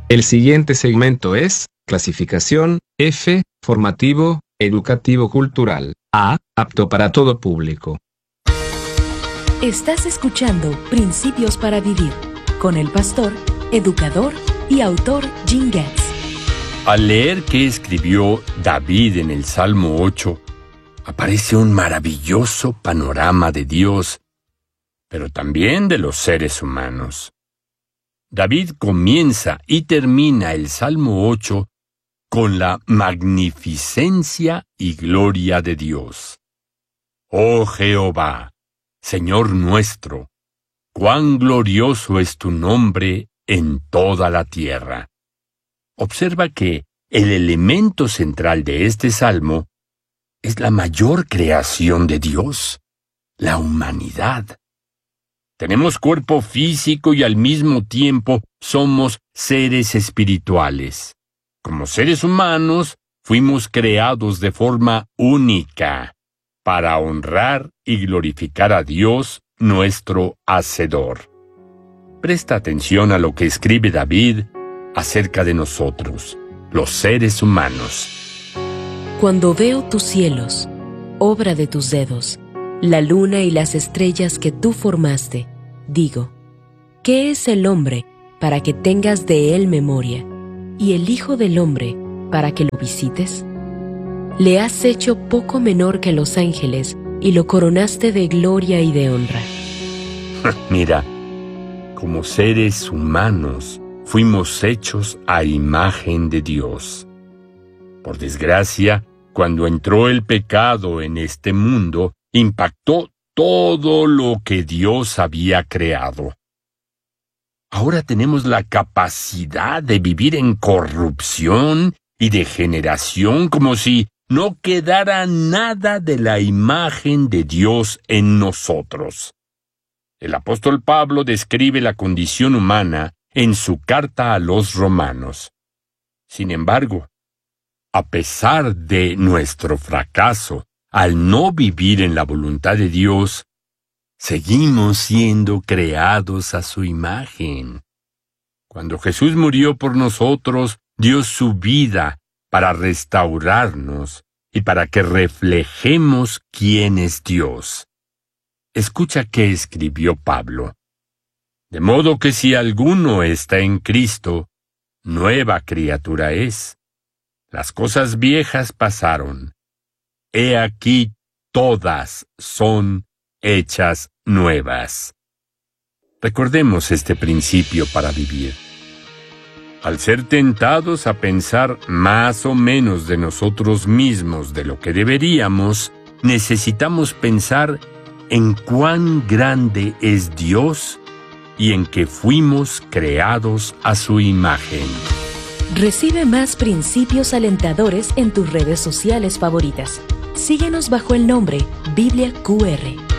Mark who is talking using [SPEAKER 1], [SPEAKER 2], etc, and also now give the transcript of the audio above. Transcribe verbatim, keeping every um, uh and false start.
[SPEAKER 1] El siguiente segmento es clasificación F, formativo, educativo cultural. A, apto para todo público.
[SPEAKER 2] Estás escuchando Principios para Vivir con el pastor, educador y autor Gene Getz.
[SPEAKER 3] Al leer qué escribió David en el Salmo ocho, aparece un maravilloso panorama de Dios, pero también de los seres humanos. David comienza y termina el Salmo ocho con la magnificencia y gloria de Dios. Oh Jehová, Señor nuestro, cuán glorioso es tu nombre en toda la tierra. Observa que el elemento central de este salmo es la mayor creación de Dios, la humanidad. Tenemos cuerpo físico y al mismo tiempo somos seres espirituales. Como seres humanos, fuimos creados de forma única para honrar y glorificar a Dios, nuestro Hacedor. Presta atención a lo que escribe David acerca de nosotros, los seres humanos.
[SPEAKER 2] Cuando veo tus cielos, obra de tus dedos, la luna y las estrellas que tú formaste, digo, ¿qué es el hombre para que tengas de él memoria, y el Hijo del Hombre para que lo visites? Le has hecho poco menor que los ángeles y lo coronaste de gloria y de honra.
[SPEAKER 3] Mira, como seres humanos fuimos hechos a imagen de Dios. Por desgracia, cuando entró el pecado en este mundo, impactó todo lo que Dios había creado. Ahora tenemos la capacidad de vivir en corrupción y degeneración como si no quedara nada de la imagen de Dios en nosotros. El apóstol Pablo describe la condición humana en su carta a los romanos. Sin embargo, a pesar de nuestro fracaso al no vivir en la voluntad de Dios, seguimos siendo creados a su imagen. Cuando Jesús murió por nosotros, dio su vida para restaurarnos y para que reflejemos quién es Dios. Escucha qué escribió Pablo. De modo que si alguno está en Cristo, nueva criatura es. Las cosas viejas pasaron. He aquí todas son hechas nuevas. Recordemos este principio para vivir. Al ser tentados a pensar más o menos de nosotros mismos de lo que deberíamos, necesitamos pensar en cuán grande es Dios y en que fuimos creados a su imagen.
[SPEAKER 2] Recibe más principios alentadores en tus redes sociales favoritas. Síguenos bajo el nombre Biblia Q R.